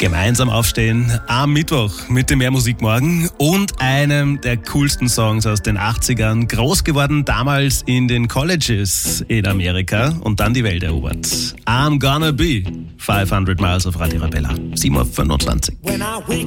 Gemeinsam aufstehen am Mittwoch mit dem Mehr Musik morgen und einem der coolsten Songs aus den 80ern. Groß geworden damals in den Colleges in Amerika und dann die Welt erobert. I'm Gonna Be 500 Miles auf Radio Arabella. 7:25 Uhr.